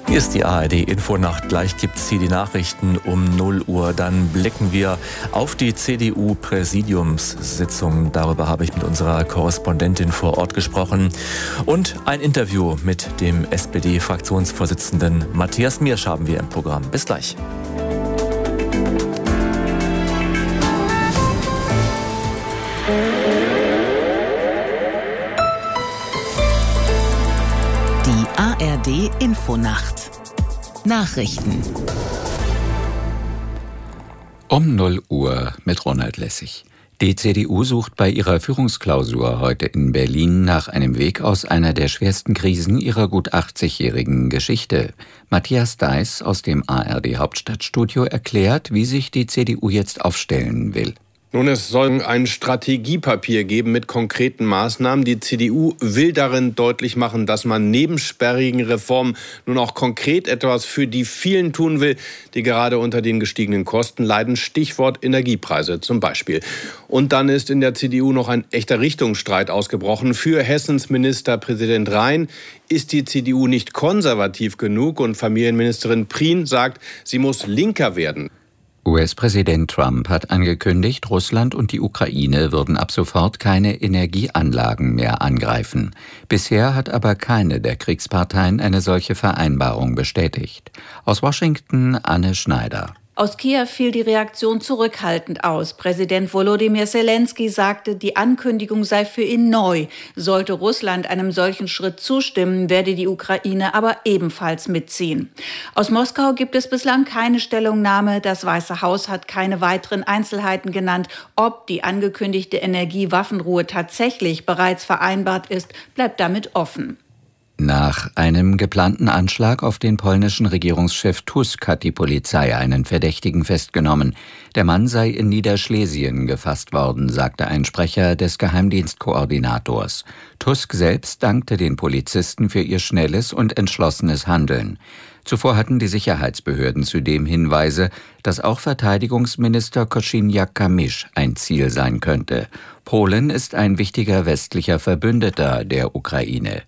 Hier ist die ARD-Infonacht. Gleich gibt es hier die Nachrichten um 0 Uhr. Dann blicken wir auf die CDU-Präsidiumssitzung. Darüber habe ich mit unserer Korrespondentin vor Ort gesprochen. Und ein Interview mit dem SPD-Fraktionsvorsitzenden Matthias Miersch haben wir im Programm. Bis gleich. Die ARD-Infonacht. Nachrichten. Um 0 Uhr mit Ronald Lessig. Die CDU sucht bei ihrer Führungsklausur heute in Berlin nach einem Weg aus einer der schwersten Krisen ihrer gut 80-jährigen Geschichte. Matthias Deiß aus dem ARD-Hauptstadtstudio erklärt, wie sich die CDU jetzt aufstellen will. Nun, es soll ein Strategiepapier geben mit konkreten Maßnahmen. Die CDU will darin deutlich machen, dass man neben sperrigen Reformen nun auch konkret etwas für die vielen tun will, die gerade unter den gestiegenen Kosten leiden. Stichwort Energiepreise zum Beispiel. Und dann ist in der CDU noch ein echter Richtungsstreit ausgebrochen. Für Hessens Ministerpräsident Rhein ist die CDU nicht konservativ genug und Familienministerin Prien sagt, sie muss linker werden. US-Präsident Trump hat angekündigt, Russland und die Ukraine würden ab sofort keine Energieanlagen mehr angreifen. Bisher hat aber keine der Kriegsparteien eine solche Vereinbarung bestätigt. Aus Washington Anne Schneider. Aus Kiew fiel die Reaktion zurückhaltend aus. Präsident Volodymyr Zelensky sagte, die Ankündigung sei für ihn neu. Sollte Russland einem solchen Schritt zustimmen, werde die Ukraine aber ebenfalls mitziehen. Aus Moskau gibt es bislang keine Stellungnahme. Das Weiße Haus hat keine weiteren Einzelheiten genannt. Ob die angekündigte Energiewaffenruhe tatsächlich bereits vereinbart ist, bleibt damit offen. Nach einem geplanten Anschlag auf den polnischen Regierungschef Tusk hat die Polizei einen Verdächtigen festgenommen. Der Mann sei in Niederschlesien gefasst worden, sagte ein Sprecher des Geheimdienstkoordinators. Tusk selbst dankte den Polizisten für ihr schnelles und entschlossenes Handeln. Zuvor hatten die Sicherheitsbehörden zudem Hinweise, dass auch Verteidigungsminister Kosiniak-Kamysz ein Ziel sein könnte. Polen ist ein wichtiger westlicher Verbündeter der Ukraine.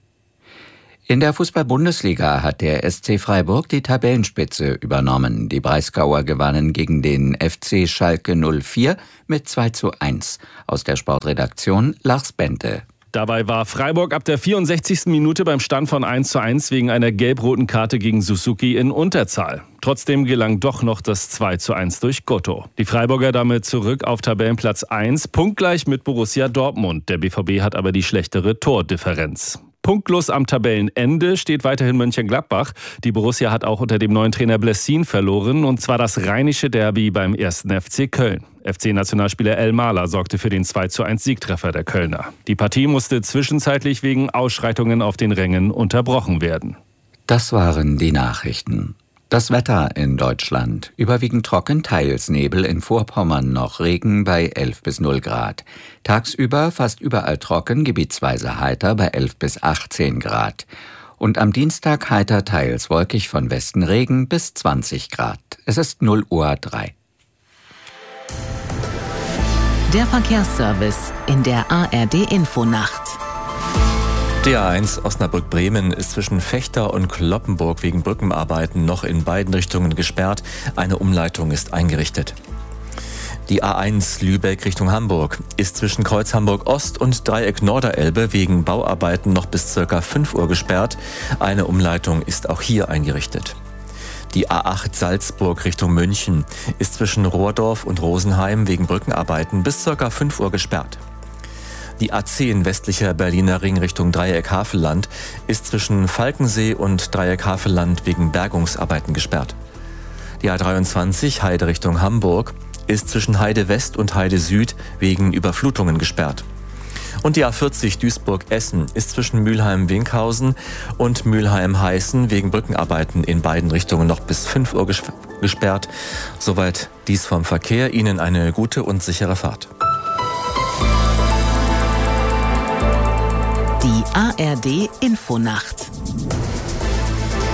In der Fußball-Bundesliga hat der SC Freiburg die Tabellenspitze übernommen. Die Breisgauer gewannen gegen den FC Schalke 04 mit 2:1. Aus der Sportredaktion Lars Bente. Dabei war Freiburg ab der 64. Minute beim Stand von 1:1 wegen einer gelb-roten Karte gegen Suzuki in Unterzahl. Trotzdem gelang doch noch das 2:1 durch Gotto. Die Freiburger damit zurück auf Tabellenplatz 1, punktgleich mit Borussia Dortmund. Der BVB hat aber die schlechtere Tordifferenz. Punktlos am Tabellenende steht weiterhin Mönchengladbach. Die Borussia hat auch unter dem neuen Trainer Blessin verloren, und zwar das rheinische Derby beim 1. FC Köln. FC-Nationalspieler El Mahler sorgte für den 2:1 Siegtreffer der Kölner. Die Partie musste zwischenzeitlich wegen Ausschreitungen auf den Rängen unterbrochen werden. Das waren die Nachrichten. Das Wetter in Deutschland. Überwiegend trocken, teils Nebel, in Vorpommern noch Regen bei 11 bis 0 Grad. Tagsüber fast überall trocken, gebietsweise heiter bei 11 bis 18 Grad. Und am Dienstag heiter, teils wolkig, von Westen Regen bis 20 Grad. Es ist 0:03. Der Verkehrsservice in der ARD-Infonacht. Die A1 Osnabrück-Bremen ist zwischen Vechta und Cloppenburg wegen Brückenarbeiten noch in beiden Richtungen gesperrt. Eine Umleitung ist eingerichtet. Die A1 Lübeck Richtung Hamburg ist zwischen Kreuz Hamburg-Ost und Dreieck Norderelbe wegen Bauarbeiten noch bis ca. 5 Uhr gesperrt. Eine Umleitung ist auch hier eingerichtet. Die A8 Salzburg Richtung München ist zwischen Rohrdorf und Rosenheim wegen Brückenarbeiten bis ca. 5 Uhr gesperrt. Die A10 westlicher Berliner Ring Richtung Dreieck Havelland ist zwischen Falkensee und Dreieck Havelland wegen Bergungsarbeiten gesperrt. Die A23 Heide Richtung Hamburg ist zwischen Heide West und Heide Süd wegen Überflutungen gesperrt. Und die A40 Duisburg-Essen ist zwischen Mülheim-Winkhausen und Mülheim-Heißen wegen Brückenarbeiten in beiden Richtungen noch bis 5 Uhr gesperrt. Soweit dies vom Verkehr. Ihnen eine gute und sichere Fahrt. Die ARD-Infonacht.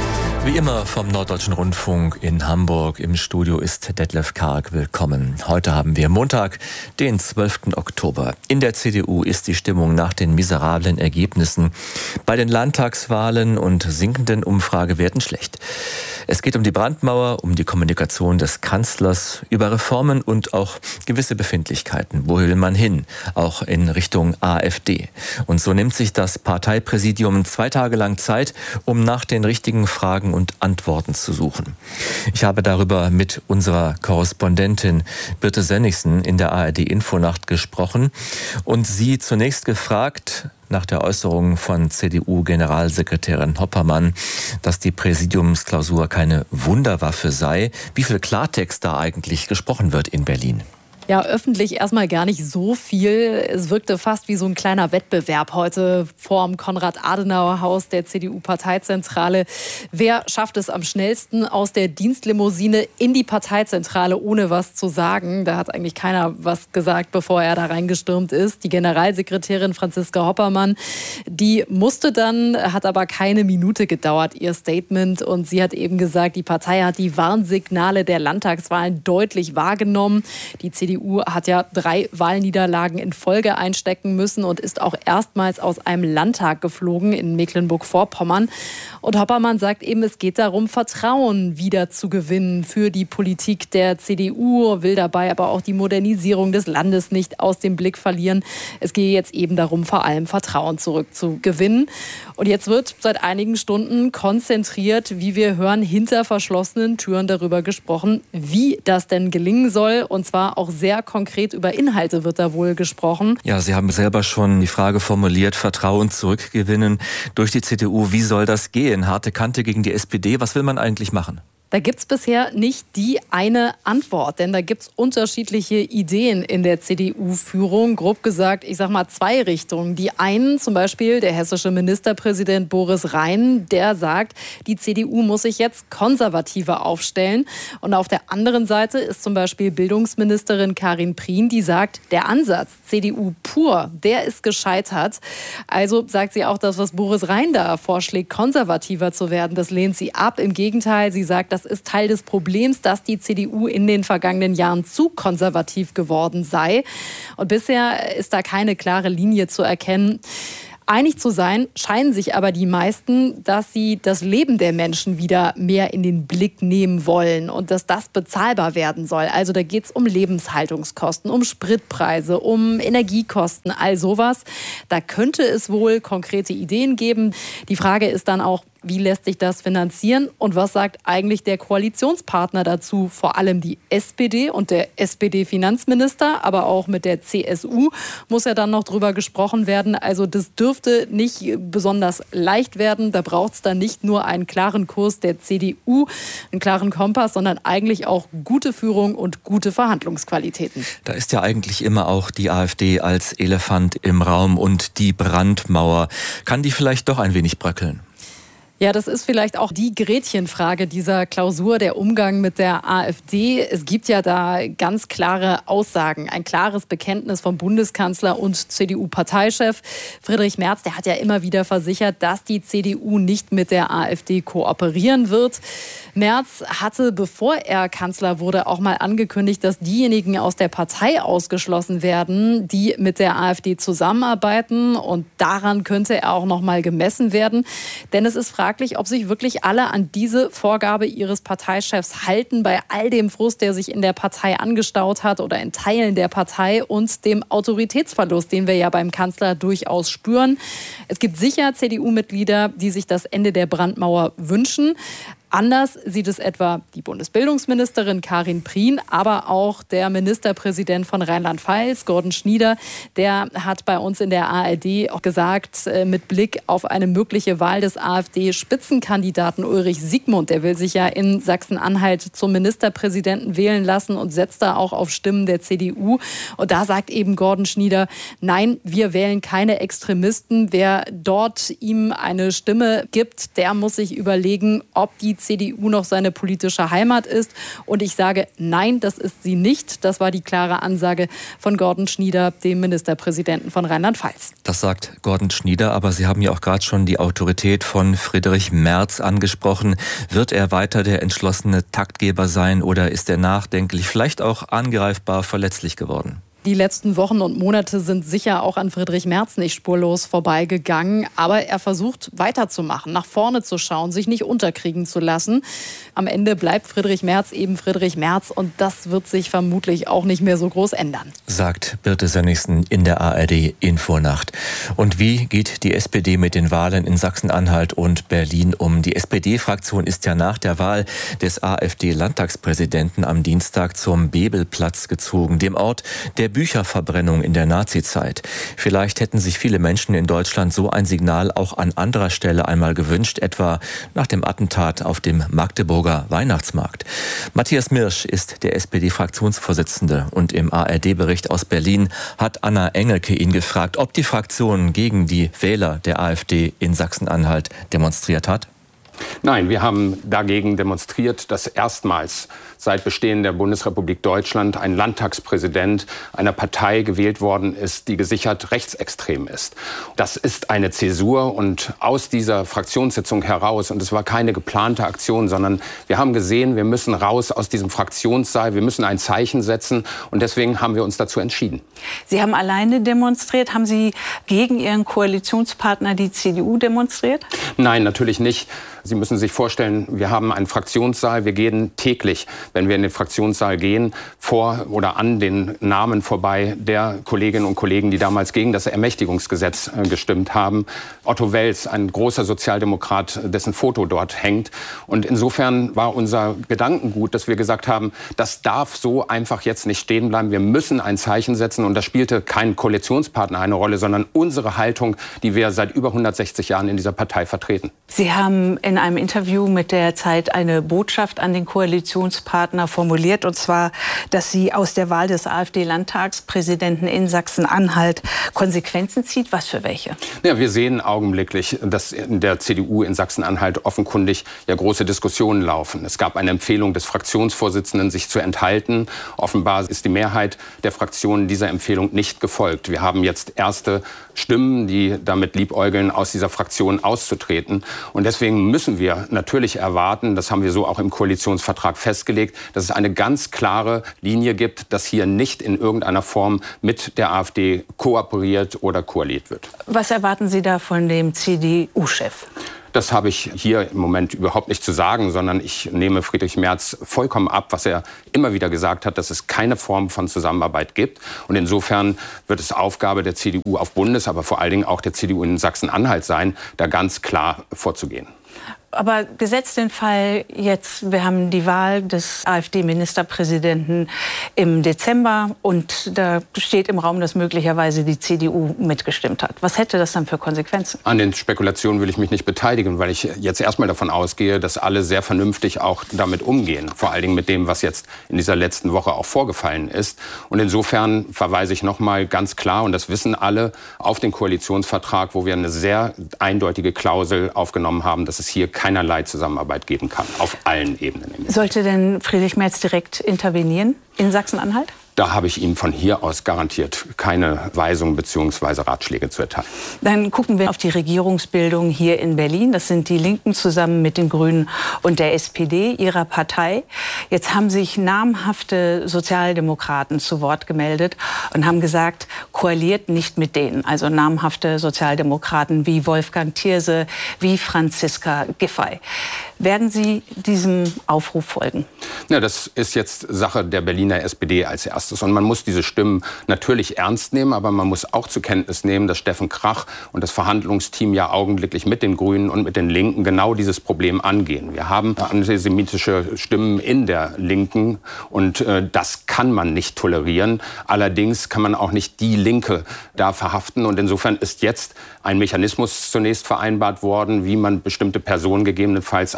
Wie immer vom Norddeutschen Rundfunk in Hamburg. Im Studio ist Detlef Karg. Willkommen. Heute haben wir Montag, den 12. Oktober. In der CDU ist die Stimmung nach den miserablen Ergebnissen bei den Landtagswahlen und sinkenden Umfragewerten schlecht. Es geht um die Brandmauer, um die Kommunikation des Kanzlers, über Reformen und auch gewisse Befindlichkeiten. Wo will man hin? Auch in Richtung AfD. Und so nimmt sich das Parteipräsidium 2 Tage lang Zeit, um nach den richtigen Fragen und Antworten zu suchen. Ich habe darüber mit unserer Korrespondentin Birte Sönnigsen in der ARD-Infonacht gesprochen und sie zunächst gefragt, nach der Äußerung von CDU-Generalsekretärin Hoppermann, dass die Präsidiumsklausur keine Wunderwaffe sei, wie viel Klartext da eigentlich gesprochen wird in Berlin. Ja, öffentlich erstmal gar nicht so viel. Es wirkte fast wie so ein kleiner Wettbewerb heute vorm Konrad-Adenauer-Haus der CDU-Parteizentrale. Wer schafft es am schnellsten aus der Dienstlimousine in die Parteizentrale, ohne was zu sagen? Da hat eigentlich keiner was gesagt, bevor er da reingestürmt ist. Die Generalsekretärin Franziska Hoppermann, die musste dann, hat aber keine Minute gedauert, ihr Statement. Und sie hat eben gesagt, die Partei hat die Warnsignale der Landtagswahlen deutlich wahrgenommen. Die CDU hat ja 3 Wahlniederlagen in Folge einstecken müssen und ist auch erstmals aus einem Landtag geflogen in Mecklenburg-Vorpommern. Und Hoppermann sagt eben, es geht darum, Vertrauen wieder zu gewinnen für die Politik der CDU, will dabei aber auch die Modernisierung des Landes nicht aus dem Blick verlieren. Es gehe jetzt eben darum, vor allem Vertrauen zurückzugewinnen. Und jetzt wird seit einigen Stunden konzentriert, wie wir hören, hinter verschlossenen Türen darüber gesprochen, wie das denn gelingen soll. Und zwar auch sehr konkret über Inhalte wird da wohl gesprochen. Ja, Sie haben selber schon die Frage formuliert, Vertrauen zurückgewinnen durch die CDU. Wie soll das gehen? Harte Kante gegen die SPD. Was will man eigentlich machen? Da gibt es bisher nicht die eine Antwort, denn da gibt es unterschiedliche Ideen in der CDU-Führung. Grob gesagt, ich sag mal 2 Richtungen. Die einen, zum Beispiel der hessische Ministerpräsident Boris Rhein, der sagt, die CDU muss sich jetzt konservativer aufstellen. Und auf der anderen Seite ist zum Beispiel Bildungsministerin Karin Prien, die sagt, der Ansatz CDU pur, der ist gescheitert. Also sagt sie auch, das, was Boris Rhein da vorschlägt, konservativer zu werden, das lehnt sie ab. Im Gegenteil, sie sagt, das ist Teil des Problems, dass die CDU in den vergangenen Jahren zu konservativ geworden sei. Und bisher ist da keine klare Linie zu erkennen. Einig zu sein scheinen sich aber die meisten, dass sie das Leben der Menschen wieder mehr in den Blick nehmen wollen und dass das bezahlbar werden soll. Also da geht es um Lebenshaltungskosten, um Spritpreise, um Energiekosten, all sowas. Da könnte es wohl konkrete Ideen geben. Die Frage ist dann auch, wie lässt sich das finanzieren und was sagt eigentlich der Koalitionspartner dazu? Vor allem die SPD und der SPD-Finanzminister, aber auch mit der CSU muss ja dann noch drüber gesprochen werden. Also das dürfte nicht besonders leicht werden. Da braucht es dann nicht nur einen klaren Kurs der CDU, einen klaren Kompass, sondern eigentlich auch gute Führung und gute Verhandlungsqualitäten. Da ist ja eigentlich immer auch die AfD als Elefant im Raum und die Brandmauer. Kann die vielleicht doch ein wenig bröckeln? Ja, das ist vielleicht auch die Gretchenfrage dieser Klausur, der Umgang mit der AfD. Es gibt ja da ganz klare Aussagen, ein klares Bekenntnis vom Bundeskanzler und CDU-Parteichef Friedrich Merz. Der hat ja immer wieder versichert, dass die CDU nicht mit der AfD kooperieren wird. Merz hatte, bevor er Kanzler wurde, auch mal angekündigt, dass diejenigen aus der Partei ausgeschlossen werden, die mit der AfD zusammenarbeiten. Und daran könnte er auch noch mal gemessen werden. Denn es ist fraglich, ob sich wirklich alle an diese Vorgabe ihres Parteichefs halten, bei all dem Frust, der sich in der Partei angestaut hat oder in Teilen der Partei und dem Autoritätsverlust, den wir ja beim Kanzler durchaus spüren. Es gibt sicher CDU-Mitglieder, die sich das Ende der Brandmauer wünschen. Anders sieht es etwa die Bundesbildungsministerin Karin Prien, aber auch der Ministerpräsident von Rheinland-Pfalz, Gordon Schnieder. Der hat bei uns in der ARD auch gesagt, mit Blick auf eine mögliche Wahl des AfD-Spitzenkandidaten Ulrich Siegmund, der will sich ja in Sachsen-Anhalt zum Ministerpräsidenten wählen lassen und setzt da auch auf Stimmen der CDU. Und da sagt eben Gordon Schnieder, nein, wir wählen keine Extremisten. Wer dort ihm eine Stimme gibt, der muss sich überlegen, ob die CDU noch seine politische Heimat ist. Und ich sage, nein, das ist sie nicht. Das war die klare Ansage von Gordon Schnieder, dem Ministerpräsidenten von Rheinland-Pfalz. Das sagt Gordon Schnieder, aber Sie haben ja auch gerade schon die Autorität von Friedrich Merz angesprochen. Wird er weiter der entschlossene Taktgeber sein oder ist er nachdenklich, vielleicht auch angreifbar, verletzlich geworden? Die letzten Wochen und Monate sind sicher auch an Friedrich Merz nicht spurlos vorbeigegangen. Aber er versucht weiterzumachen, nach vorne zu schauen, sich nicht unterkriegen zu lassen. Am Ende bleibt Friedrich Merz eben Friedrich Merz. Und das wird sich vermutlich auch nicht mehr so groß ändern. Sagt Birte Sönnigsen in der ARD-Infonacht. Und wie geht die SPD mit den Wahlen in Sachsen-Anhalt und Berlin um? Die SPD-Fraktion ist ja nach der Wahl des AfD-Landtagspräsidenten am Dienstag zum Bebelplatz gezogen, dem Ort der Bücherverbrennung in der Nazizeit. Vielleicht hätten sich viele Menschen in Deutschland so ein Signal auch an anderer Stelle einmal gewünscht, etwa nach dem Attentat auf dem Magdeburger Weihnachtsmarkt. Matthias Mirsch ist der SPD-Fraktionsvorsitzende und im ARD-Bericht aus Berlin hat Anna Engelke ihn gefragt, ob die Fraktion gegen die Wähler der AfD in Sachsen-Anhalt demonstriert hat. Nein, wir haben dagegen demonstriert, dass erstmals seit Bestehen der Bundesrepublik Deutschland ein Landtagspräsident einer Partei gewählt worden ist, die gesichert rechtsextrem ist. Das ist eine Zäsur und aus dieser Fraktionssitzung heraus, und es war keine geplante Aktion, sondern wir haben gesehen, wir müssen raus aus diesem Fraktionssaal, wir müssen ein Zeichen setzen und deswegen haben wir uns dazu entschieden. Sie haben alleine demonstriert. Haben Sie gegen Ihren Koalitionspartner, die CDU, demonstriert? Nein, natürlich nicht. Sie müssen sich vorstellen, wir haben einen Fraktionssaal. Wir gehen täglich, wenn wir in den Fraktionssaal gehen, vor oder an den Namen vorbei der Kolleginnen und Kollegen, die damals gegen das Ermächtigungsgesetz gestimmt haben. Otto Wels, ein großer Sozialdemokrat, dessen Foto dort hängt. Und insofern war unser Gedankengut, dass wir gesagt haben, das darf so einfach jetzt nicht stehen bleiben. Wir müssen ein Zeichen setzen. Und da spielte kein Koalitionspartner eine Rolle, sondern unsere Haltung, die wir seit über 160 Jahren in dieser Partei vertreten. Sie haben in einem Interview mit der Zeit eine Botschaft an den Koalitionspartner formuliert, und zwar, dass sie aus der Wahl des AfD-Landtagspräsidenten in Sachsen-Anhalt Konsequenzen zieht. Was für welche? Ja, wir sehen augenblicklich, dass in der CDU in Sachsen-Anhalt offenkundig ja große Diskussionen laufen. Es gab eine Empfehlung des Fraktionsvorsitzenden, sich zu enthalten. Offenbar ist die Mehrheit der Fraktionen dieser Empfehlung nicht gefolgt. Wir haben jetzt erste Stimmen, die damit liebäugeln, aus dieser Fraktion auszutreten. Und deswegen müssen wir natürlich erwarten, das haben wir so auch im Koalitionsvertrag festgelegt, dass es eine ganz klare Linie gibt, dass hier nicht in irgendeiner Form mit der AfD kooperiert oder koaliert wird. Was erwarten Sie da von dem CDU-Chef? Das habe ich hier im Moment überhaupt nicht zu sagen, sondern ich nehme Friedrich Merz vollkommen ab, was er immer wieder gesagt hat, dass es keine Form von Zusammenarbeit gibt. Und insofern wird es Aufgabe der CDU auf Bundes-, aber vor allen Dingen auch der CDU in Sachsen-Anhalt sein, da ganz klar vorzugehen. Aber gesetzt den Fall jetzt, wir haben die Wahl des AfD-Ministerpräsidenten im Dezember und da steht im Raum, dass möglicherweise die CDU mitgestimmt hat. Was hätte das dann für Konsequenzen? An den Spekulationen will ich mich nicht beteiligen, weil ich jetzt erstmal davon ausgehe, dass alle sehr vernünftig auch damit umgehen. Vor allen Dingen mit dem, was jetzt in dieser letzten Woche auch vorgefallen ist. Und insofern verweise ich nochmal ganz klar, und das wissen alle, auf den Koalitionsvertrag, wo wir eine sehr eindeutige Klausel aufgenommen haben, dass es hier keinerlei Zusammenarbeit geben kann, auf allen Ebenen. Sollte denn Friedrich Merz direkt intervenieren in Sachsen-Anhalt? Da habe ich ihm von hier aus garantiert keine Weisungen bzw. Ratschläge zu erteilen. Dann gucken wir auf die Regierungsbildung hier in Berlin. Das sind die Linken zusammen mit den Grünen und der SPD, ihrer Partei. Jetzt haben sich namhafte Sozialdemokraten zu Wort gemeldet und haben gesagt, koaliert nicht mit denen. Also namhafte Sozialdemokraten wie Wolfgang Thierse, wie Franziska Giffey. Werden Sie diesem Aufruf folgen? Ja, das ist jetzt Sache der Berliner SPD als erstes. Und man muss diese Stimmen natürlich ernst nehmen, aber man muss auch zur Kenntnis nehmen, dass Steffen Krach und das Verhandlungsteam ja augenblicklich mit den Grünen und mit den Linken genau dieses Problem angehen. Wir haben antisemitische Stimmen in der Linken und das kann man nicht tolerieren. Allerdings kann man auch nicht die Linke da verhaften. Und insofern ist jetzt ein Mechanismus zunächst vereinbart worden, wie man bestimmte Personen gegebenenfalls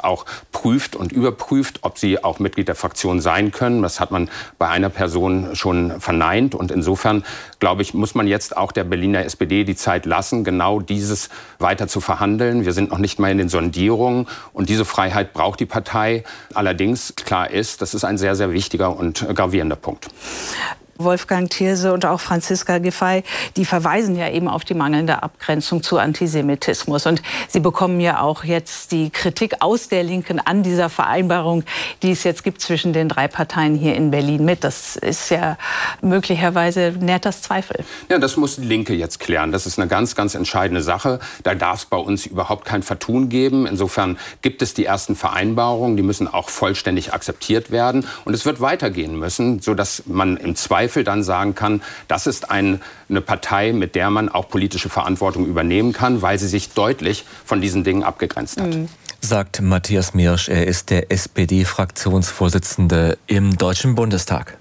auch prüft und überprüft, ob sie auch Mitglied der Fraktion sein können. Das hat man bei einer Person schon verneint. Und insofern, glaube ich, muss man jetzt auch der Berliner SPD die Zeit lassen, genau dieses weiter zu verhandeln. Wir sind noch nicht mal in den Sondierungen. Und diese Freiheit braucht die Partei. Allerdings, klar ist, das ist ein sehr, sehr wichtiger und gravierender Punkt. Wolfgang Thierse und auch Franziska Giffey, die verweisen ja eben auf die mangelnde Abgrenzung zu Antisemitismus. Und sie bekommen ja auch jetzt die Kritik aus der Linken an dieser Vereinbarung, die es jetzt gibt zwischen den 3 Parteien hier in Berlin mit. Das ist ja möglicherweise, nährt das Zweifel. Ja, das muss die Linke jetzt klären. Das ist eine ganz, ganz entscheidende Sache. Da darf es bei uns überhaupt kein Vertun geben. Insofern gibt es die ersten Vereinbarungen, die müssen auch vollständig akzeptiert werden. Und es wird weitergehen müssen, sodass man im Zweifel dann sagen kann, das ist eine Partei, mit der man auch politische Verantwortung übernehmen kann, weil sie sich deutlich von diesen Dingen abgegrenzt hat. Sagt Matthias Miersch, er ist der SPD-Fraktionsvorsitzende im Deutschen Bundestag.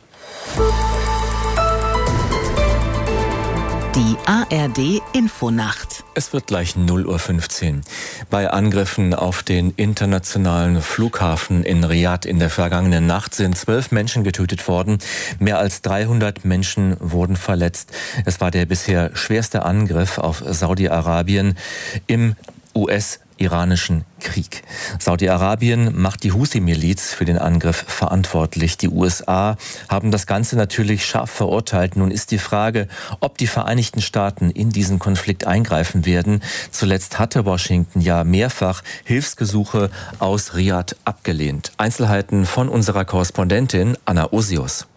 Die ARD Infonacht. Es wird gleich 0:15 Uhr. Bei Angriffen auf den internationalen Flughafen in Riad in der vergangenen Nacht sind 12 Menschen getötet worden. Mehr als 300 Menschen wurden verletzt. Es war der bisher schwerste Angriff auf Saudi-Arabien im US-iranischen Krieg. Saudi-Arabien macht die Husi-Miliz für den Angriff verantwortlich. Die USA haben das Ganze natürlich scharf verurteilt. Nun ist die Frage, ob die Vereinigten Staaten in diesen Konflikt eingreifen werden. Zuletzt hatte Washington ja mehrfach Hilfsgesuche aus Riad abgelehnt. Einzelheiten von unserer Korrespondentin Anna Osius.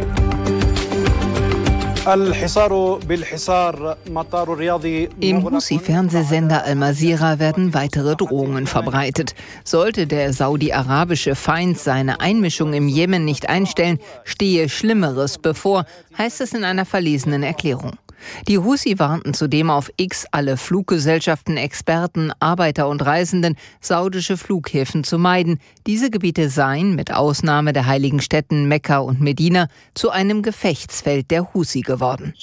Im Husi-Fernsehsender Al-Masira werden weitere Drohungen verbreitet. Sollte der saudi-arabische Feind seine Einmischung im Jemen nicht einstellen, stehe Schlimmeres bevor, heißt es in einer verlesenen Erklärung. Die Husi warnten zudem auf X alle Fluggesellschaften, Experten, Arbeiter und Reisenden, saudische Flughäfen zu meiden. Diese Gebiete seien, mit Ausnahme der heiligen Städten Mekka und Medina, zu einem Gefechtsfeld der Husi geworden.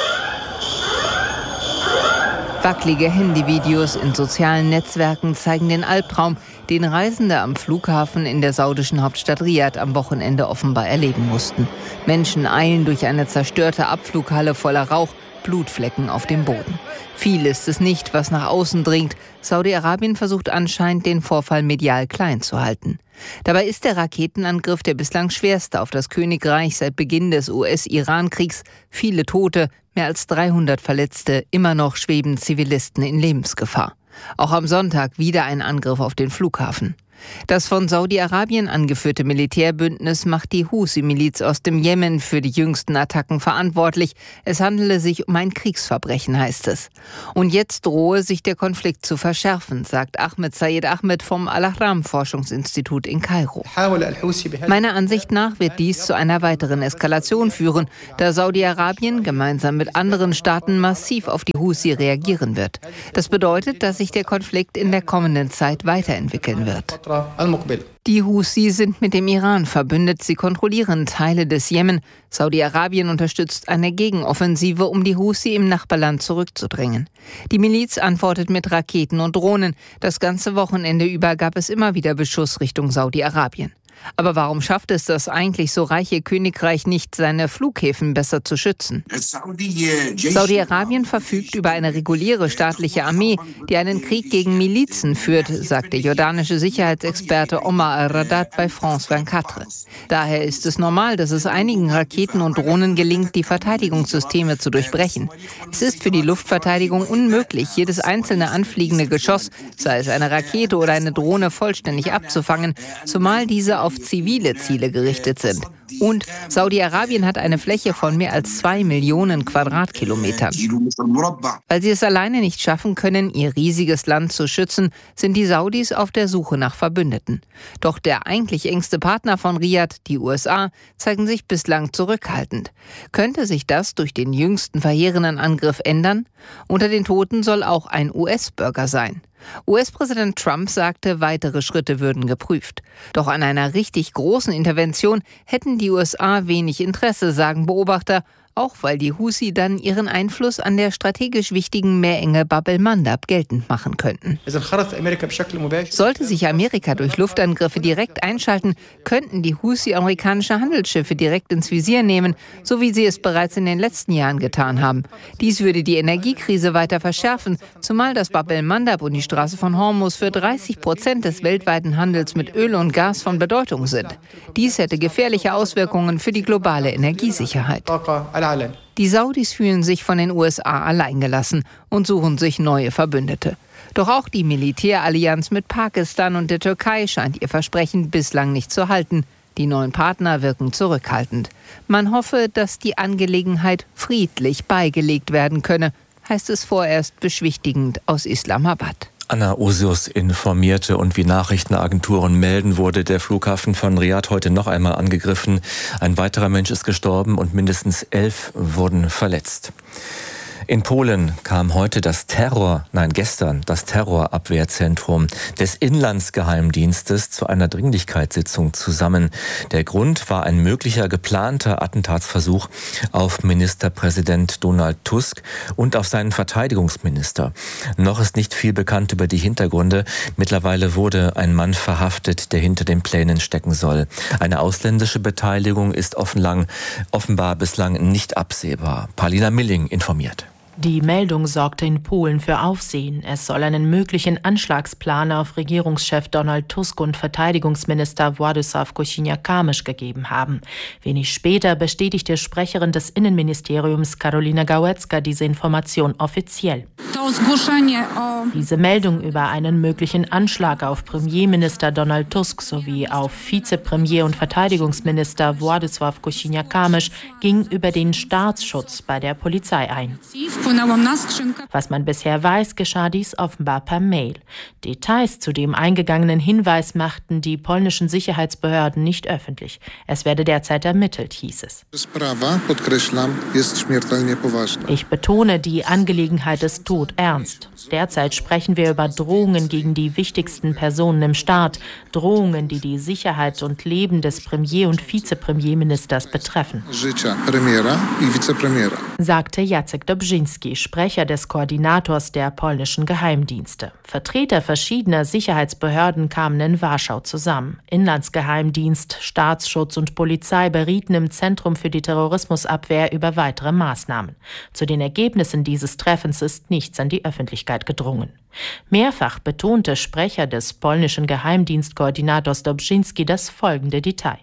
Wackelige Handyvideos in sozialen Netzwerken zeigen den Albtraum, den Reisende am Flughafen in der saudischen Hauptstadt Riad am Wochenende offenbar erleben mussten. Menschen eilen durch eine zerstörte Abflughalle voller Rauch, Blutflecken auf dem Boden. Viel ist es nicht, was nach außen dringt. Saudi-Arabien versucht anscheinend, den Vorfall medial klein zu halten. Dabei ist der Raketenangriff der bislang schwerste auf das Königreich seit Beginn des US-Iran-Kriegs. Viele Tote, mehr als 300 Verletzte, immer noch schweben Zivilisten in Lebensgefahr. Auch am Sonntag wieder ein Angriff auf den Flughafen. Das von Saudi-Arabien angeführte Militärbündnis macht die Husi-Miliz aus dem Jemen für die jüngsten Attacken verantwortlich. Es handele sich um ein Kriegsverbrechen, heißt es. Und jetzt drohe sich der Konflikt zu verschärfen, sagt Ahmed Sayed Ahmed vom Al-Ahram-Forschungsinstitut in Kairo. Meiner Ansicht nach wird dies zu einer weiteren Eskalation führen, da Saudi-Arabien gemeinsam mit anderen Staaten massiv auf die Husi reagieren wird. Das bedeutet, dass sich der Konflikt in der kommenden Zeit weiterentwickeln wird. Die Husi sind mit dem Iran verbündet. Sie kontrollieren Teile des Jemen. Saudi-Arabien unterstützt eine Gegenoffensive, um die Husi im Nachbarland zurückzudrängen. Die Miliz antwortet mit Raketen und Drohnen. Das ganze Wochenende über gab es immer wieder Beschuss Richtung Saudi-Arabien. Aber warum schafft es das eigentlich so reiche Königreich nicht, seine Flughäfen besser zu schützen? Saudi-Arabien verfügt über eine reguläre staatliche Armee, die einen Krieg gegen Milizen führt, sagt der jordanische Sicherheitsexperte Omar al-Radat bei France 24. Daher ist es normal, dass es einigen Raketen und Drohnen gelingt, die Verteidigungssysteme zu durchbrechen. Es ist für die Luftverteidigung unmöglich, jedes einzelne anfliegende Geschoss, sei es eine Rakete oder eine Drohne, vollständig abzufangen, zumal diese auf zivile Ziele gerichtet sind. Und Saudi-Arabien hat eine Fläche von mehr als 2 Millionen Quadratkilometern. Weil sie es alleine nicht schaffen können, ihr riesiges Land zu schützen, sind die Saudis auf der Suche nach Verbündeten. Doch der eigentlich engste Partner von Riad, die USA, zeigen sich bislang zurückhaltend. Könnte sich das durch den jüngsten verheerenden Angriff ändern? Unter den Toten soll auch ein US-Bürger sein. US-Präsident Trump sagte, weitere Schritte würden geprüft. Doch an einer richtig großen Intervention hätten die USA wenig Interesse, sagen Beobachter, auch weil die Husi dann ihren Einfluss an der strategisch wichtigen Meerenge Bab el-Mandab geltend machen könnten. Sollte sich Amerika durch Luftangriffe direkt einschalten, könnten die Husi amerikanische Handelsschiffe direkt ins Visier nehmen, so wie sie es bereits in den letzten Jahren getan haben. Dies würde die Energiekrise weiter verschärfen, zumal das Bab el-Mandab und die Straße von Hormuz für 30% des weltweiten Handels mit Öl und Gas von Bedeutung sind. Dies hätte gefährliche Auswirkungen für die globale Energiesicherheit. Die Saudis fühlen sich von den USA alleingelassen und suchen sich neue Verbündete. Doch auch die Militärallianz mit Pakistan und der Türkei scheint ihr Versprechen bislang nicht zu halten. Die neuen Partner wirken zurückhaltend. Man hoffe, dass die Angelegenheit friedlich beigelegt werden könne, heißt es vorerst beschwichtigend aus Islamabad. Anna Osius informierte und wie Nachrichtenagenturen melden, wurde der Flughafen von Riad heute noch einmal angegriffen. Ein weiterer Mensch ist gestorben und mindestens 11 wurden verletzt. In Polen kam gestern das Terrorabwehrzentrum des Inlandsgeheimdienstes zu einer Dringlichkeitssitzung zusammen. Der Grund war ein möglicher geplanter Attentatsversuch auf Ministerpräsident Donald Tusk und auf seinen Verteidigungsminister. Noch ist nicht viel bekannt über die Hintergründe. Mittlerweile wurde ein Mann verhaftet, der hinter den Plänen stecken soll. Eine ausländische Beteiligung ist offenbar bislang nicht absehbar. Paulina Milling informiert. Die Meldung sorgte in Polen für Aufsehen. Es soll einen möglichen Anschlagsplan auf Regierungschef Donald Tusk und Verteidigungsminister Władysław Kosiniak-Kamysz gegeben haben. Wenig später bestätigte Sprecherin des Innenministeriums Karolina Gałęzka diese Information offiziell. Diese Meldung über einen möglichen Anschlag auf Premierminister Donald Tusk sowie auf Vizepremier und Verteidigungsminister Władysław Kosiniak-Kamysz ging über den Staatsschutz bei der Polizei ein. Was man bisher weiß, geschah dies offenbar per Mail. Details zu dem eingegangenen Hinweis machten die polnischen Sicherheitsbehörden nicht öffentlich. Es werde derzeit ermittelt, hieß es. Ich betone, die Angelegenheit ist todernst. Derzeit sprechen wir über Drohungen gegen die wichtigsten Personen im Staat, Drohungen, die die Sicherheit und Leben des Premier- und Vizepremierministers betreffen, sagte Jacek Dobrzyński, Sprecher des Koordinators der polnischen Geheimdienste. Vertreter verschiedener Sicherheitsbehörden kamen in Warschau zusammen. Inlandsgeheimdienst, Staatsschutz und Polizei berieten im Zentrum für die Terrorismusabwehr über weitere Maßnahmen. Zu den Ergebnissen dieses Treffens ist nichts an die Öffentlichkeit gedrungen. Mehrfach betonte Sprecher des polnischen Geheimdienstkoordinators Dobrzyński das folgende Detail.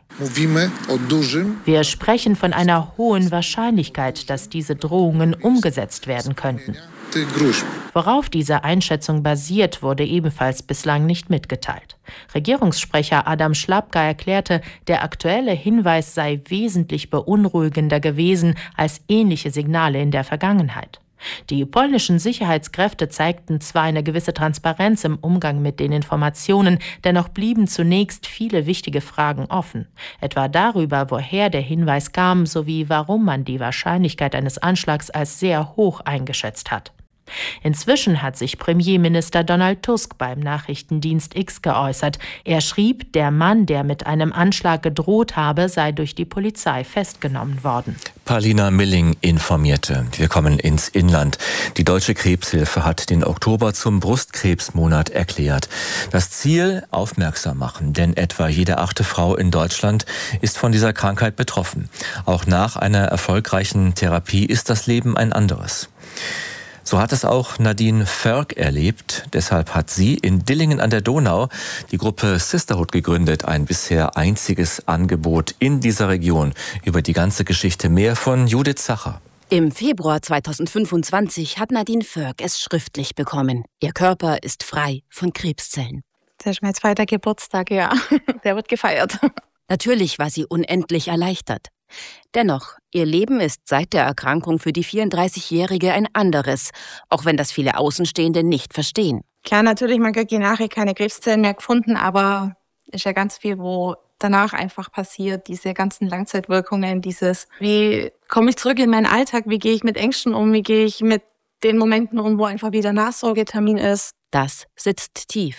Wir sprechen von einer hohen Wahrscheinlichkeit, dass diese Drohungen umgesetzt werden könnten. Worauf diese Einschätzung basiert, wurde ebenfalls bislang nicht mitgeteilt. Regierungssprecher Adam Szłapka erklärte, der aktuelle Hinweis sei wesentlich beunruhigender gewesen als ähnliche Signale in der Vergangenheit. Die polnischen Sicherheitskräfte zeigten zwar eine gewisse Transparenz im Umgang mit den Informationen, dennoch blieben zunächst viele wichtige Fragen offen. Etwa darüber, woher der Hinweis kam, sowie warum man die Wahrscheinlichkeit eines Anschlags als sehr hoch eingeschätzt hat. Inzwischen hat sich Premierminister Donald Tusk beim Nachrichtendienst X geäußert. Er schrieb, der Mann, der mit einem Anschlag gedroht habe, sei durch die Polizei festgenommen worden. Paulina Milling informierte. Wir kommen ins Inland. Die Deutsche Krebshilfe hat den Oktober zum Brustkrebsmonat erklärt. Das Ziel: aufmerksam machen, denn etwa jede 8. Frau in Deutschland ist von dieser Krankheit betroffen. Auch nach einer erfolgreichen Therapie ist das Leben ein anderes. So hat es auch Nadine Förk erlebt. Deshalb hat sie in Dillingen an der Donau die Gruppe Sisterhood gegründet. Ein bisher einziges Angebot in dieser Region. Über die ganze Geschichte mehr von Judith Zacher. Im Februar 2025 hat Nadine Förk es schriftlich bekommen. Ihr Körper ist frei von Krebszellen. Das ist mein 2. Geburtstag, ja. Der wird gefeiert. Natürlich war sie unendlich erleichtert. Dennoch, ihr Leben ist seit der Erkrankung für die 34-Jährige ein anderes, auch wenn das viele Außenstehende nicht verstehen. Klar, natürlich, man kriegt nachher keine Krebszellen mehr gefunden, aber ist ja ganz viel, wo danach einfach passiert, diese ganzen Langzeitwirkungen, wie komme ich zurück in meinen Alltag, wie gehe ich mit Ängsten um, wie gehe ich mit den Momenten um, wo einfach wieder Nachsorgetermin ist. Das sitzt tief.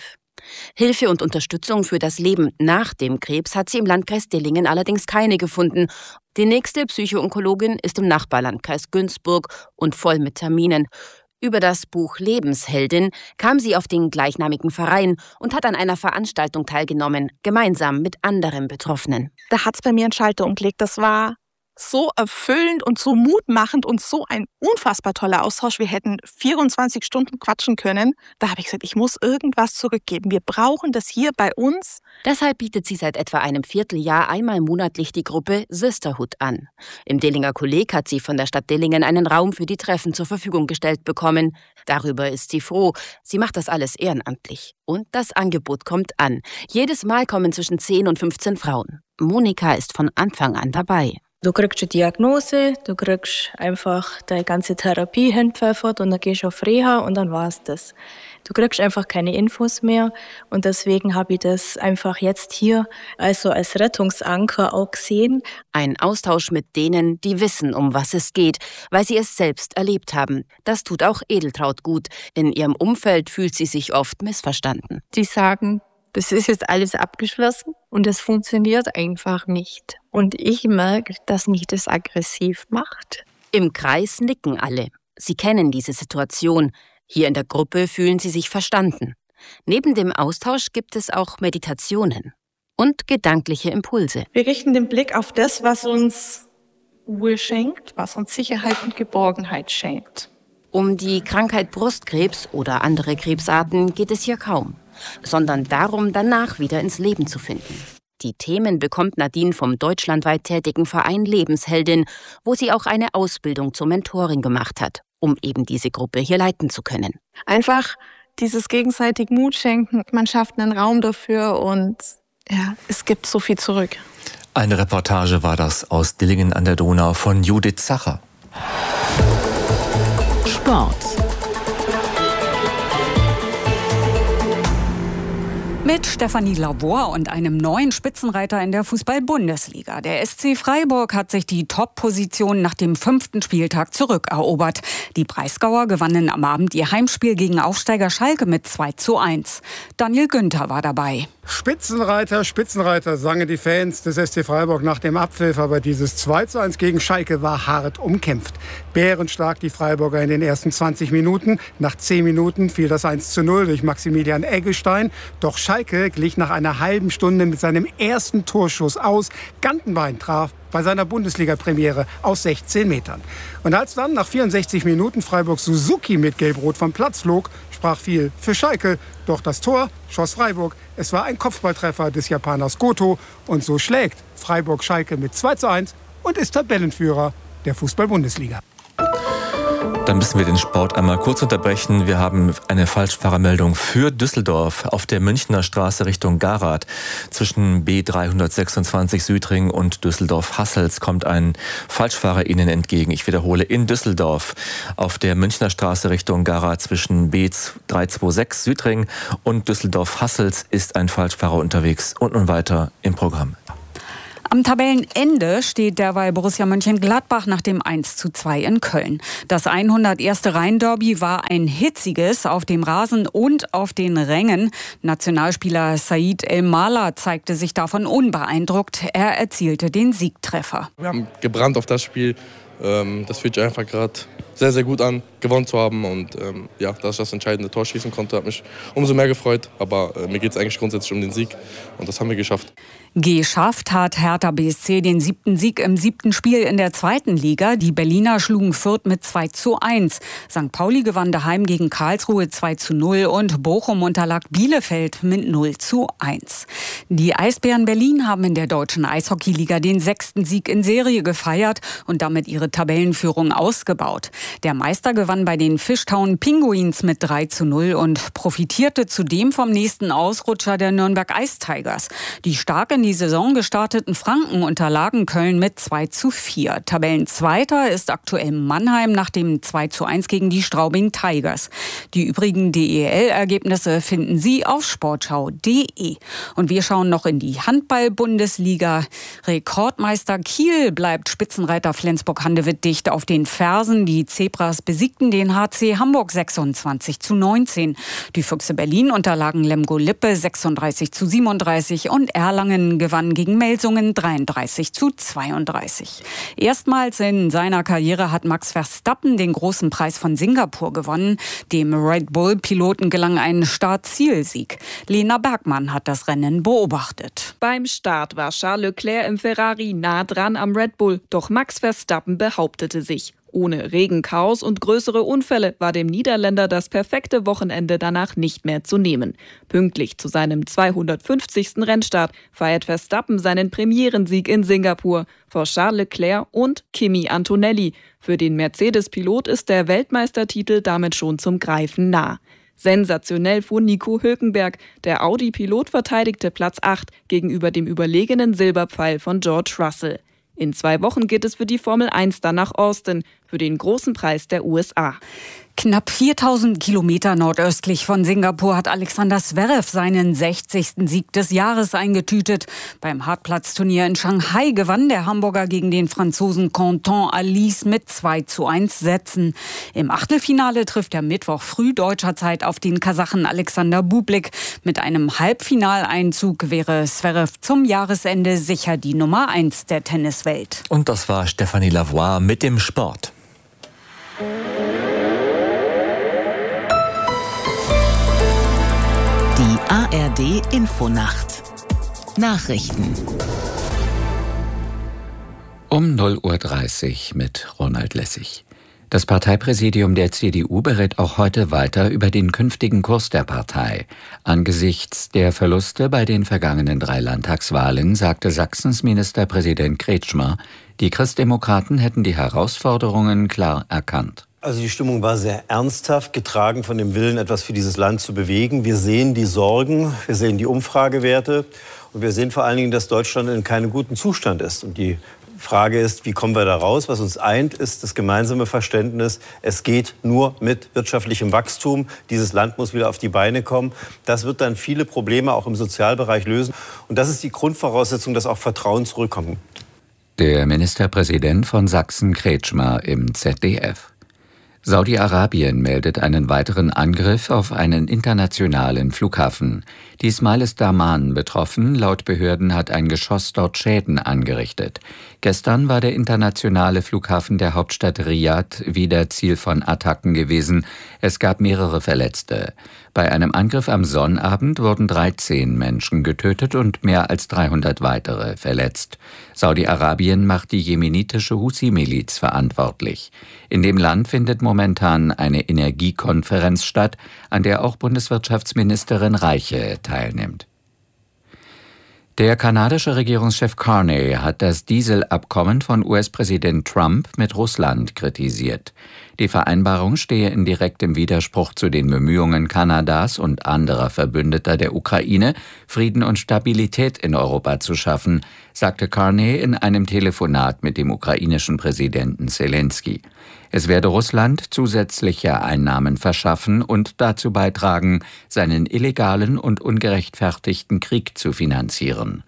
Hilfe und Unterstützung für das Leben nach dem Krebs hat sie im Landkreis Dillingen allerdings keine gefunden. Die nächste Psychoonkologin ist im Nachbarlandkreis Günzburg und voll mit Terminen. Über das Buch Lebensheldin kam sie auf den gleichnamigen Verein und hat an einer Veranstaltung teilgenommen, gemeinsam mit anderen Betroffenen. Da hat es bei mir einen Schalter umgelegt. Das war so erfüllend und so mutmachend und so ein unfassbar toller Austausch. Wir hätten 24 Stunden quatschen können. Da habe ich gesagt, ich muss irgendwas zurückgeben. Wir brauchen das hier bei uns. Deshalb bietet sie seit etwa einem Vierteljahr einmal monatlich die Gruppe Sisterhood an. Im Dillinger Kolleg hat sie von der Stadt Dillingen einen Raum für die Treffen zur Verfügung gestellt bekommen. Darüber ist sie froh. Sie macht das alles ehrenamtlich. Und das Angebot kommt an. Jedes Mal kommen zwischen 10 und 15 Frauen. Monika ist von Anfang an dabei. Du kriegst eine Diagnose, du kriegst einfach deine ganze Therapie hinpfeffert und dann gehst du auf Reha und dann war's das. Du kriegst einfach keine Infos mehr und deswegen habe ich das einfach jetzt hier also als Rettungsanker auch gesehen. Ein Austausch mit denen, die wissen, um was es geht, weil sie es selbst erlebt haben. Das tut auch Edeltraud gut. In ihrem Umfeld fühlt sie sich oft missverstanden. Die sagen, das ist jetzt alles abgeschlossen und das funktioniert einfach nicht. Und ich merke, dass mich das aggressiv macht. Im Kreis nicken alle. Sie kennen diese Situation. Hier in der Gruppe fühlen sie sich verstanden. Neben dem Austausch gibt es auch Meditationen und gedankliche Impulse. Wir richten den Blick auf das, was uns Ruhe schenkt, was uns Sicherheit und Geborgenheit schenkt. Um die Krankheit Brustkrebs oder andere Krebsarten geht es hier kaum, sondern darum, danach wieder ins Leben zu finden. Die Themen bekommt Nadine vom deutschlandweit tätigen Verein Lebensheldin, wo sie auch eine Ausbildung zur Mentorin gemacht hat, um eben diese Gruppe hier leiten zu können. Einfach dieses gegenseitig Mut schenken, man schafft einen Raum dafür und ja, es gibt so viel zurück. Eine Reportage war das aus Dillingen an der Donau von Judith Zacher. Sport. Mit Stefanie Lavor und einem neuen Spitzenreiter in der Fußball-Bundesliga. Der SC Freiburg hat sich die Top-Position nach dem 5. Spieltag zurückerobert. Die Breisgauer gewannen am Abend ihr Heimspiel gegen Aufsteiger Schalke mit 2:1. Daniel Günther war dabei. Spitzenreiter, Spitzenreiter, sangen die Fans des SC Freiburg nach dem Abpfiff. Aber dieses 2:1 gegen Schalke war hart umkämpft. Bärenstark die Freiburger in den ersten 20 Minuten. Nach 10 Minuten fiel das 1:0 durch Maximilian Eggestein. Doch Schalke glich nach einer halben Stunde mit seinem ersten Torschuss aus. Gantenbein traf bei seiner Bundesliga-Premiere aus 16 Metern. Und als dann nach 64 Minuten Freiburg Suzuki mit Gelb-Rot vom Platz flog, sprach viel für Schalke. Doch das Tor schoss Freiburg. Es war ein Kopfballtreffer des Japaners Goto. Und so schlägt Freiburg Schalke mit 2:1 und ist Tabellenführer der Fußball-Bundesliga. Dann müssen wir den Sport einmal kurz unterbrechen. Wir haben eine Falschfahrermeldung für Düsseldorf. Auf der Münchner Straße Richtung Garath zwischen B326 Südring und Düsseldorf-Hassels kommt ein Falschfahrer Ihnen entgegen. Ich wiederhole, in Düsseldorf auf der Münchner Straße Richtung Garath zwischen B326 Südring und Düsseldorf-Hassels ist ein Falschfahrer unterwegs. Und nun weiter im Programm. Am Tabellenende steht derweil Borussia Mönchengladbach nach dem 1:2 in Köln. Das 101. Rhein-Derby war ein hitziges auf dem Rasen und auf den Rängen. Nationalspieler Said El-Mala zeigte sich davon unbeeindruckt. Er erzielte den Siegtreffer. Wir haben gebrannt auf das Spiel. Das fühlt sich einfach gerade sehr, sehr gut an, gewonnen zu haben. Und dass ich das entscheidende Tor schießen konnte, hat mich umso mehr gefreut. Aber mir geht es eigentlich grundsätzlich um den Sieg und das haben wir geschafft. Geschafft hat Hertha BSC den 7. Sieg im 7. Spiel in der 2. Liga. Die Berliner schlugen Fürth mit 2:1. St. Pauli gewann daheim gegen Karlsruhe 2:0 und Bochum unterlag Bielefeld mit 0:1. Die Eisbären Berlin haben in der deutschen Eishockeyliga den 6. Sieg in Serie gefeiert und damit ihre Tabellenführung ausgebaut. Der Meister gewann bei den Fishtown Pinguins mit 3:0 und profitierte zudem vom nächsten Ausrutscher der Nürnberg Ice Tigers. Die stark in die Saison gestarteten Franken unterlagen Köln mit 2:4. Tabellenzweiter ist aktuell Mannheim nach dem 2:1 gegen die Straubing Tigers. Die übrigen DEL-Ergebnisse finden Sie auf sportschau.de. Und wir schauen noch in die Handball-Bundesliga. Rekordmeister Kiel bleibt Spitzenreiter Flensburg-Handewitt dicht auf den Fersen. Die Zebras besiegten den HC Hamburg 26:19. Die Füchse Berlin unterlagen Lemgo-Lippe 36:37 und Erlangen gewann gegen Melsungen 33:32. Erstmals in seiner Karriere hat Max Verstappen den großen Preis von Singapur gewonnen. Dem Red Bull-Piloten gelang ein Start-Ziel-Sieg. Lena Bergmann hat das Rennen beobachtet. Beim Start war Charles Leclerc im Ferrari nah dran am Red Bull, doch Max Verstappen behauptete sich. Ohne Regenchaos und größere Unfälle war dem Niederländer das perfekte Wochenende danach nicht mehr zu nehmen. Pünktlich zu seinem 250. Rennstart feiert Verstappen seinen Premierensieg in Singapur vor Charles Leclerc und Kimi Antonelli. Für den Mercedes-Pilot ist der Weltmeistertitel damit schon zum Greifen nah. Sensationell fuhr Nico Hülkenberg. Der Audi-Pilot verteidigte Platz 8 gegenüber dem überlegenen Silberpfeil von George Russell. In 2 Wochen geht es für die Formel 1 dann nach Austin, für den großen Preis der USA. Knapp 4000 Kilometer nordöstlich von Singapur hat Alexander Zverev seinen 60. Sieg des Jahres eingetütet. Beim Hartplatzturnier in Shanghai gewann der Hamburger gegen den Franzosen Quentin Alice mit 2:1 Sätzen. Im Achtelfinale trifft er Mittwoch früh deutscher Zeit auf den Kasachen Alexander Bublik. Mit einem Halbfinaleinzug wäre Zverev zum Jahresende sicher die Nummer 1 der Tenniswelt. Und das war Stefanie Lavoie mit dem Sport. Die ARD Infonacht. Nachrichten. Um 0:30 Uhr mit Ronald Lessig. Das Parteipräsidium der CDU berät auch heute weiter über den künftigen Kurs der Partei. Angesichts der Verluste bei den vergangenen 3 Landtagswahlen sagte Sachsens Ministerpräsident Kretschmer, die Christdemokraten hätten die Herausforderungen klar erkannt. Also die Stimmung war sehr ernsthaft, getragen von dem Willen, etwas für dieses Land zu bewegen. Wir sehen die Sorgen, wir sehen die Umfragewerte und wir sehen vor allen Dingen, dass Deutschland in keinem guten Zustand ist. Und die Frage ist, wie kommen wir da raus? Was uns eint, ist das gemeinsame Verständnis, es geht nur mit wirtschaftlichem Wachstum. Dieses Land muss wieder auf die Beine kommen. Das wird dann viele Probleme auch im Sozialbereich lösen. Und das ist die Grundvoraussetzung, dass auch Vertrauen zurückkommt. Der Ministerpräsident von Sachsen Kretschmer im ZDF. Saudi-Arabien meldet einen weiteren Angriff auf einen internationalen Flughafen. Diesmal ist Daman betroffen. Laut Behörden hat ein Geschoss dort Schäden angerichtet. Gestern war der internationale Flughafen der Hauptstadt Riad wieder Ziel von Attacken gewesen. Es gab mehrere Verletzte. Bei einem Angriff am Sonnabend wurden 13 Menschen getötet und mehr als 300 weitere verletzt. Saudi-Arabien macht die jemenitische Husi-Miliz verantwortlich. In dem Land findet momentan eine Energiekonferenz statt, an der auch Bundeswirtschaftsministerin Reiche teilnimmt. Der kanadische Regierungschef Carney hat das Dieselabkommen von US-Präsident Trump mit Russland kritisiert. Die Vereinbarung stehe in direktem Widerspruch zu den Bemühungen Kanadas und anderer Verbündeter der Ukraine, Frieden und Stabilität in Europa zu schaffen, sagte Carney in einem Telefonat mit dem ukrainischen Präsidenten Selenskyj. Es werde Russland zusätzliche Einnahmen verschaffen und dazu beitragen, seinen illegalen und ungerechtfertigten Krieg zu finanzieren.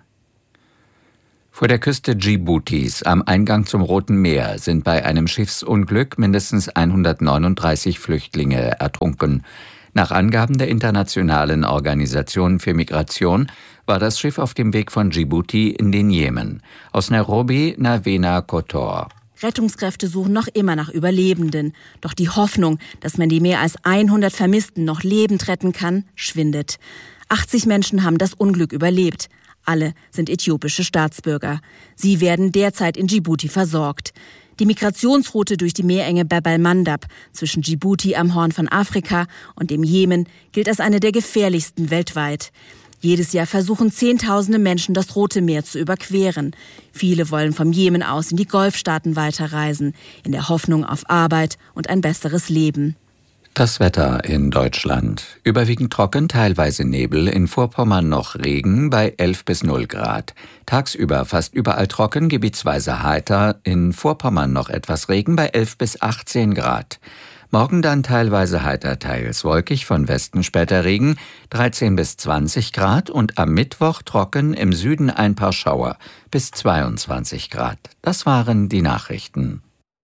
Vor der Küste Dschiboutis am Eingang zum Roten Meer sind bei einem Schiffsunglück mindestens 139 Flüchtlinge ertrunken. Nach Angaben der Internationalen Organisation für Migration war das Schiff auf dem Weg von Djibouti in den Jemen. Aus Nairobi, Navena Kotor. Rettungskräfte suchen noch immer nach Überlebenden. Doch die Hoffnung, dass man die mehr als 100 Vermissten noch lebend retten kann, schwindet. 80 Menschen haben das Unglück überlebt. Alle sind äthiopische Staatsbürger. Sie werden derzeit in Djibouti versorgt. Die Migrationsroute durch die Meerenge Bab el-Mandab zwischen Djibouti am Horn von Afrika und dem Jemen gilt als eine der gefährlichsten weltweit. Jedes Jahr versuchen Zehntausende Menschen, das Rote Meer zu überqueren. Viele wollen vom Jemen aus in die Golfstaaten weiterreisen, in der Hoffnung auf Arbeit und ein besseres Leben. Das Wetter in Deutschland. Überwiegend trocken, teilweise Nebel, in Vorpommern noch Regen bei 11 bis 0 Grad. Tagsüber fast überall trocken, gebietsweise heiter, in Vorpommern noch etwas Regen bei 11 bis 18 Grad. Morgen dann teilweise heiter, teils wolkig, von Westen später Regen, 13 bis 20 Grad und am Mittwoch trocken, im Süden ein paar Schauer, bis 22 Grad. Das waren die Nachrichten.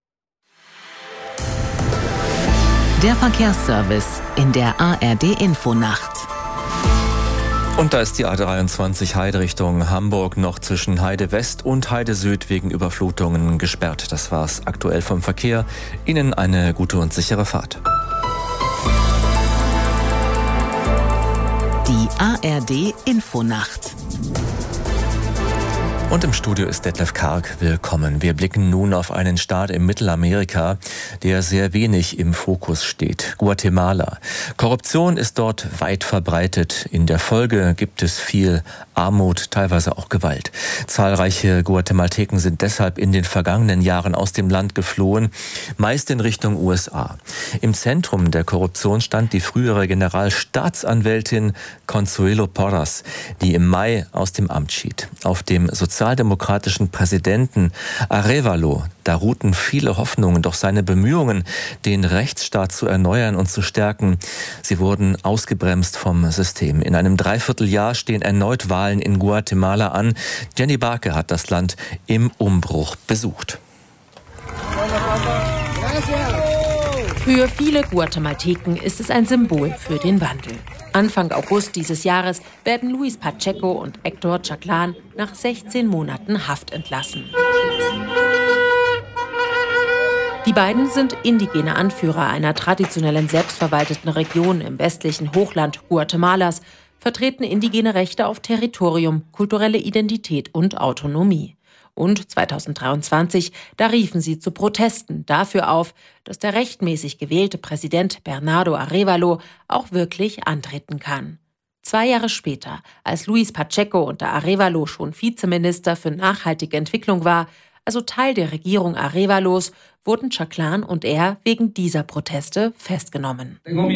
Der Verkehrsservice in der ARD-Infonacht. Und da ist die A23 Heide Richtung Hamburg noch zwischen Heide West und Heide Süd wegen Überflutungen gesperrt. Das war's aktuell vom Verkehr. Ihnen eine gute und sichere Fahrt. Die ARD-Infonacht. Und im Studio ist Detlef Karg. Willkommen. Wir blicken nun auf einen Staat in Mittelamerika, der sehr wenig im Fokus steht. Guatemala. Korruption ist dort weit verbreitet. In der Folge gibt es viel Armut, teilweise auch Gewalt. Zahlreiche Guatemalteken sind deshalb in den vergangenen Jahren aus dem Land geflohen, meist in Richtung USA. Im Zentrum der Korruption stand die frühere Generalstaatsanwältin Consuelo Porras, die im Mai aus dem Amt schied. Auf dem sozialdemokratischen Präsidenten Arévalo, da ruhten viele Hoffnungen, doch seine Bemühungen, den Rechtsstaat zu erneuern und zu stärken, sie wurden ausgebremst vom System. In einem Dreivierteljahr stehen erneut Wahlen in Guatemala an. Jenny Barke hat das Land im Umbruch besucht. Für viele Guatemalteken ist es ein Symbol für den Wandel. Anfang August dieses Jahres werden Luis Pacheco und Héctor Chaclán nach 16 Monaten Haft entlassen. Die beiden sind indigene Anführer einer traditionellen selbstverwalteten Region im westlichen Hochland Guatemalas, vertreten indigene Rechte auf Territorium, kulturelle Identität und Autonomie. Und 2023, da riefen sie zu Protesten dafür auf, dass der rechtmäßig gewählte Präsident Bernardo Arévalo auch wirklich antreten kann. 2 Jahre später, als Luis Pacheco unter Arévalo schon Vizeminister für nachhaltige Entwicklung war, also Teil der Regierung Arévalos, wurden Chaclán und er wegen dieser Proteste festgenommen.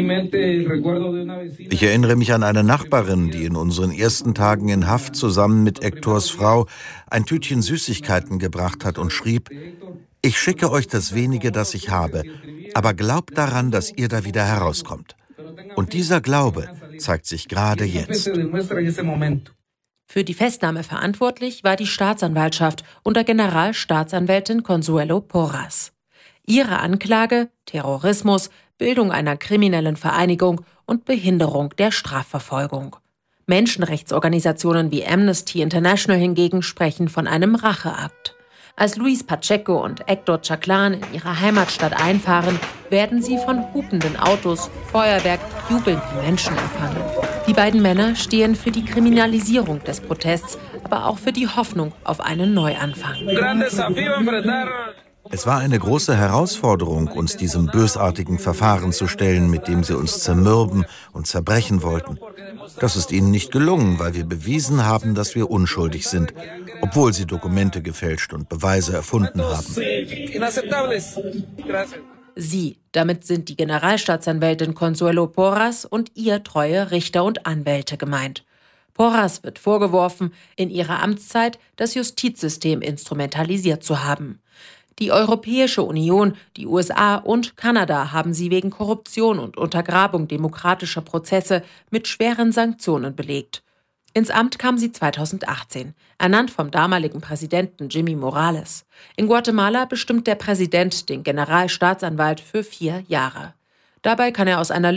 Ich erinnere mich an eine Nachbarin, die in unseren ersten Tagen in Haft zusammen mit Héctors Frau ein Tütchen Süßigkeiten gebracht hat und schrieb: Ich schicke euch das wenige, das ich habe, aber glaubt daran, dass ihr da wieder herauskommt. Und dieser Glaube zeigt sich gerade jetzt. Für die Festnahme verantwortlich war die Staatsanwaltschaft unter Generalstaatsanwältin Consuelo Porras. Ihre Anklage: Terrorismus, Bildung einer kriminellen Vereinigung und Behinderung der Strafverfolgung. Menschenrechtsorganisationen wie Amnesty International hingegen sprechen von einem Racheakt. Als Luis Pacheco und Héctor Chaclán in ihre Heimatstadt einfahren, werden sie von hupenden Autos, Feuerwerk, jubelnden Menschen empfangen. Die beiden Männer stehen für die Kriminalisierung des Protests, aber auch für die Hoffnung auf einen Neuanfang. Es war eine große Herausforderung, uns diesem bösartigen Verfahren zu stellen, mit dem sie uns zermürben und zerbrechen wollten. Das ist ihnen nicht gelungen, weil wir bewiesen haben, dass wir unschuldig sind, obwohl sie Dokumente gefälscht und Beweise erfunden haben. Sie, damit sind die Generalstaatsanwältin Consuelo Porras und ihr treue Richter und Anwälte gemeint. Porras wird vorgeworfen, in ihrer Amtszeit das Justizsystem instrumentalisiert zu haben. Die Europäische Union, die USA und Kanada haben sie wegen Korruption und Untergrabung demokratischer Prozesse mit schweren Sanktionen belegt. Ins Amt kam sie 2018, ernannt vom damaligen Präsidenten Jimmy Morales. In Guatemala bestimmt der Präsident den Generalstaatsanwalt für 4 Jahre. Dabei kann er aus einer